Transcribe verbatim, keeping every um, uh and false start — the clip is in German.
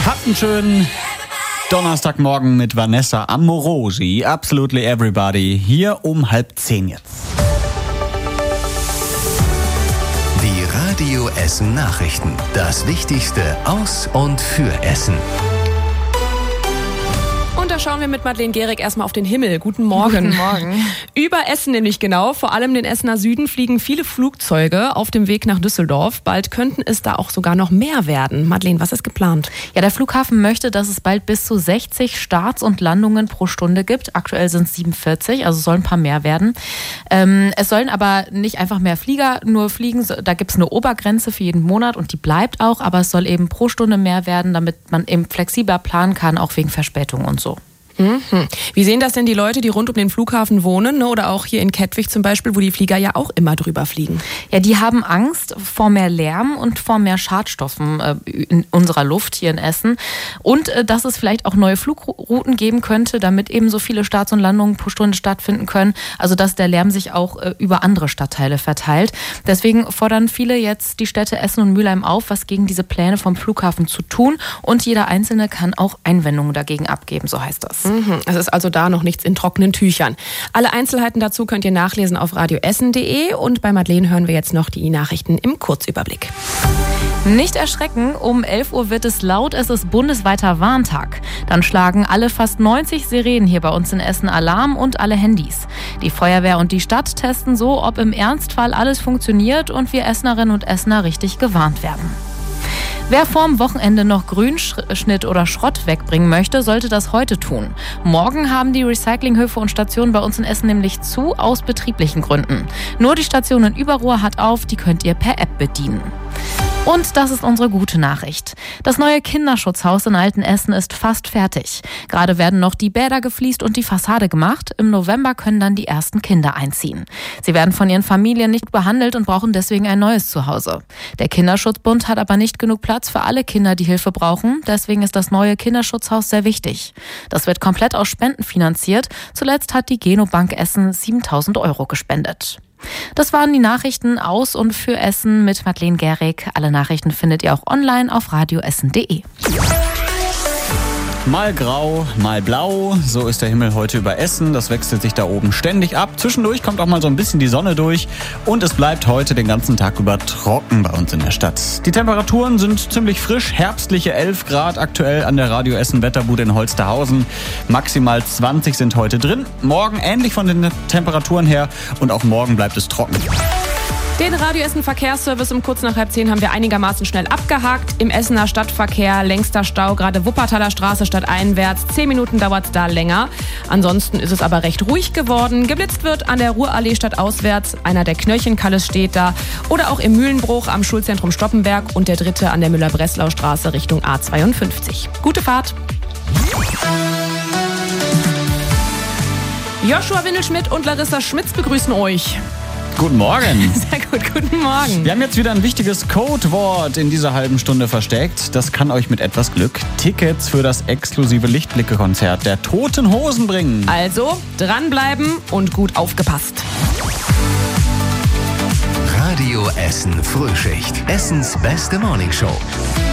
Habt einen schönen Donnerstagmorgen mit Vanessa Amorosi. Absolutely Everybody. Hier um halb zehn jetzt. Die Radio Essen Nachrichten. Das Wichtigste aus und für Essen. Und da schauen wir mit Madeleine Gehrig erstmal auf den Himmel. Guten Morgen. Guten Morgen. Über Essen nämlich genau. Vor allem den Essener Süden fliegen viele Flugzeuge auf dem Weg nach Düsseldorf. Bald könnten es da auch sogar noch mehr werden. Madeleine, was ist geplant? Ja, der Flughafen möchte, dass es bald bis zu sechzig Starts und Landungen pro Stunde gibt. Aktuell sind es siebenundvierzig, also sollen ein paar mehr werden. Ähm, es sollen aber nicht einfach mehr Flieger nur fliegen. Da gibt es eine Obergrenze für jeden Monat und die bleibt auch. Aber es soll eben pro Stunde mehr werden, damit man eben flexibler planen kann, auch wegen Verspätung und so. Mhm. Wie sehen das denn die Leute, die rund um den Flughafen wohnen, ne? Oder auch hier in Kettwig zum Beispiel, wo die Flieger ja auch immer drüber fliegen? Ja, die haben Angst vor mehr Lärm und vor mehr Schadstoffen äh, in unserer Luft hier in Essen. Und äh, dass es vielleicht auch neue Flugrouten geben könnte, damit eben so viele Starts und Landungen pro Stunde stattfinden können. Also dass der Lärm sich auch äh, über andere Stadtteile verteilt. Deswegen fordern viele jetzt die Städte Essen und Mülheim auf, was gegen diese Pläne vom Flughafen zu tun. Und jeder Einzelne kann auch Einwendungen dagegen abgeben, so heißt das. Es ist also da noch nichts in trockenen Tüchern. Alle Einzelheiten dazu könnt ihr nachlesen auf radioessen punkt de und bei Madeleine hören wir jetzt noch die Nachrichten im Kurzüberblick. Nicht erschrecken, um elf Uhr wird es laut, es ist bundesweiter Warntag. Dann schlagen alle fast neunzig Sirenen hier bei uns in Essen Alarm und alle Handys. Die Feuerwehr und die Stadt testen so, ob im Ernstfall alles funktioniert und wir Essenerinnen und Essener richtig gewarnt werden. Wer vorm Wochenende noch Grünschnitt oder Schrott wegbringen möchte, sollte das heute tun. Morgen haben die Recyclinghöfe und Stationen bei uns in Essen nämlich zu, aus betrieblichen Gründen. Nur die Station in Überruhr hat auf, die könnt ihr per App bedienen. Und das ist unsere gute Nachricht. Das neue Kinderschutzhaus in Altenessen ist fast fertig. Gerade werden noch die Bäder gefliest und die Fassade gemacht. Im November können dann die ersten Kinder einziehen. Sie werden von ihren Familien nicht behandelt und brauchen deswegen ein neues Zuhause. Der Kinderschutzbund hat aber nicht genug Platz für alle Kinder, die Hilfe brauchen. Deswegen ist das neue Kinderschutzhaus sehr wichtig. Das wird komplett aus Spenden finanziert. Zuletzt hat die Genobank Essen siebentausend Euro gespendet. Das waren die Nachrichten aus und für Essen mit Madeleine Gehrig. Alle Nachrichten findet ihr auch online auf radioessen punkt de. Mal grau, mal blau, so ist der Himmel heute über Essen. Das wechselt sich da oben ständig ab. Zwischendurch kommt auch mal so ein bisschen die Sonne durch. Und es bleibt heute den ganzen Tag über trocken bei uns in der Stadt. Die Temperaturen sind ziemlich frisch. Herbstliche elf Grad aktuell an der Radio Essen Wetterbude in Holsterhausen. Maximal zwanzig sind heute drin. Morgen ähnlich von den Temperaturen her. Und auch morgen bleibt es trocken. Den Radio Essen Verkehrsservice um kurz nach halb zehn haben wir einigermaßen schnell abgehakt. Im Essener Stadtverkehr längster Stau, gerade Wuppertaler Straße stadteinwärts. Zehn Minuten dauert es da länger. Ansonsten ist es aber recht ruhig geworden. Geblitzt wird an der Ruhrallee stadtauswärts. Einer der Knöllchenkalles steht da. Oder auch im Mühlenbruch am Schulzentrum Stoppenberg. Und der dritte an der Müller-Breslau-Straße Richtung A zweiundfünfzig. Gute Fahrt! Joshua Windelschmidt und Larissa Schmitz begrüßen euch. Guten Morgen. Sehr gut, guten Morgen. Wir haben jetzt wieder ein wichtiges Codewort in dieser halben Stunde versteckt. Das kann euch mit etwas Glück Tickets für das exklusive Lichtblicke-Konzert der Toten Hosen bringen. Also dranbleiben und gut aufgepasst. Radio Essen Frühschicht. Essens beste Morningshow.